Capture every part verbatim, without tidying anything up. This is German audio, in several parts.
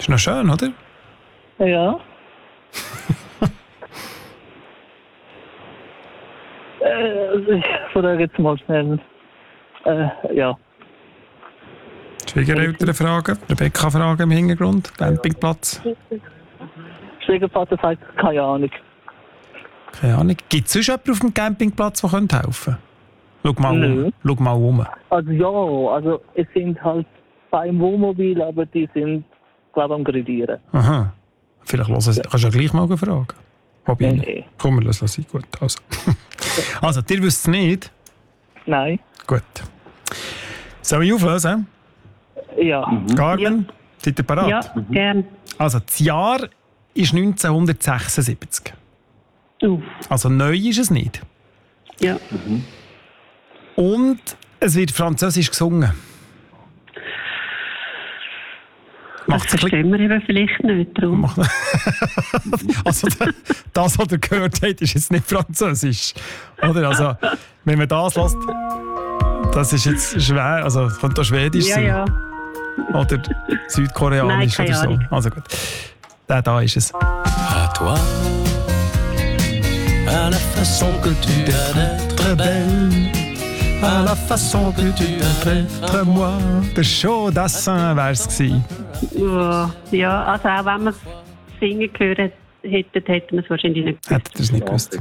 Ist noch schön, oder? Ja. äh, also ich frage jetzt mal schnell. Äh, ja. Schwiegereltern fragen, Rebecca fragen im Hintergrund, Campingplatz. Schwiegervater sagt, keine Ahnung. Keine Ahnung. Gibt es sonst jemanden auf dem Campingplatz, der helfen könnte? Schau mal, Nö. um. Schau mal um. Also ja, also es sind halt beim Wohnmobil, aber die sind, glaube ich, am Gradieren. Aha. Vielleicht hören Sie, kannst du ja gleich mal fragen. Wobei Nee, nicht. nee. Komm, wir lassen es sein. Gut, also. Also, ihr wisst es nicht? Nein. Gut. Soll ich auflösen? Ja. Carmen, seid ihr bereit? Ja, gern. Also, das Jahr ist neunzehnhundertsechsundsiebzig. Uh, Also, neu ist es nicht. ja. Und es wird französisch gesungen. Das Macht's ein bisschen- verstehen wir eben vielleicht nicht. Darum. Macht- Also, das, was ihr gehört habt, ist jetzt nicht französisch. Oder? Also, wenn man das lässt, das ist jetzt schwer. Also, es könnte auch schwedisch Ja, sein. ja. Oder südkoreanisch Nein, oder keine so. Ahnung. Also gut. Der da ist es. À toi, à la façon que tu as d'être belle, à la façon que tu as d'être moi. Der Show Dassin wäre es gewesen. Ja, ja, also auch wenn wir es singen gehört hätten, hätten wir es wahrscheinlich nicht gewusst. Hättet ihr es nicht gewusst.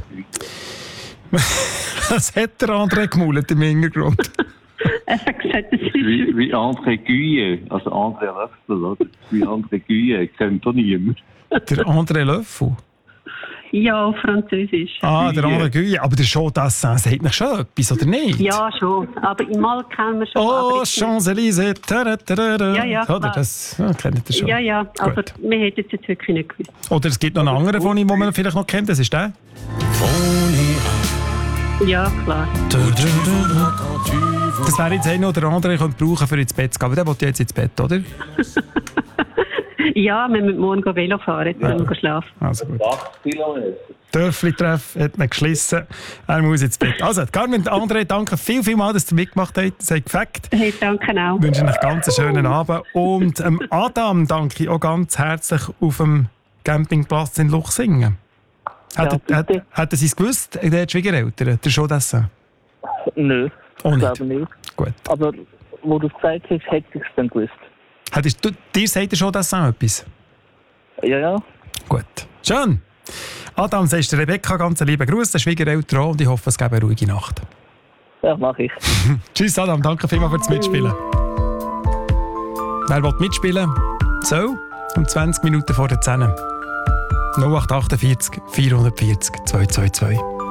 Was hat der André gemaulet im Hintergrund? Er hat gesagt, das ist Wie, wie André Guye, also André Löffel, oder? Wie André Guye, kennt doch niemand. Der André Löffel. ja auf Französisch. Ah, der André Guye. Aber der Show Dassin sagt nicht schon etwas, oder nicht? Ja, schon. Aber im Mal kennen wir schon. Oh, aber jetzt nicht. Champs-Élysées. Tararara. Ja, ja, Oder, klar. das ja, kennt ihr schon. Ja, ja, aber Gut. wir hätten es jetzt wirklich nicht gewusst. Oder es gibt noch einen anderen von ihm, den man vielleicht noch kennt. Das ist der. Ja, klar. Das wäre jetzt einer oder andere, den brauchen für ins Bett zu gehen. Aber der will jetzt ins Bett, oder? Ja, wir müssen morgen gehen Velo fahren, jetzt müssen wir schlafen. Also gut. acht Kilometer. Dörfli-Treff hat man geschlissen. Er muss ins Bett. Also, Carmen, André, danke viel, viel mal, dass ihr mitgemacht habt. Das hat gefällt. Hey, danke auch. Ich wünsche euch ganz einen schönen Abend. Und ähm, Adam danke ich auch ganz herzlich auf dem Campingplatz in Luchsingen. Hat, Ja, hat, bitte. hat er es gewusst, der Schwiegereltern, der schon das? Nö, Auch ich nicht. glaube nicht. Gut. Aber wo du es gesagt hast, hätte ich es dann gewusst. Hättest du, dir sagt er schon das auch etwas? Ja, ja. Gut. Schön. Adam, sagst du Rebecca ganz einen lieben Gruß, der Schwiegereltern auch, und ich hoffe, es gibt eine ruhige Nacht. Ja, mache ich. Tschüss Adam, danke vielmals fürs Mitspielen. Wer will mitspielen? So, um zwanzig Minuten vor der zehn. null acht acht vier vierhundertvierzig zweihundertzweiundzwanzig.